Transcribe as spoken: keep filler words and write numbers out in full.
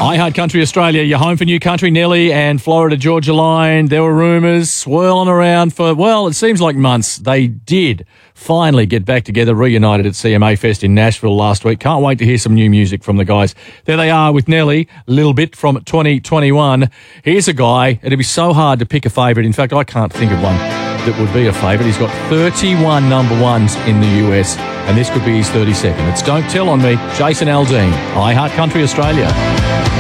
I Heart Country Australia, your home for New Country, Nelly and Florida Georgia Line. There were rumours swirling around for, well, it seems like months. They did finally get back together, reunited at C M A Fest in Nashville last week. Can't wait to hear some new music from the guys. There they are with Nelly, a little bit from twenty twenty-one. Here's a guy, it'd be so hard to pick a favourite. In fact, I can't think of one that would be a favourite. He's got thirty-one number ones in the U S, and this could be his thirty-second. It's Don't Tell on Me, Jason Aldean, I Heart Country Australia.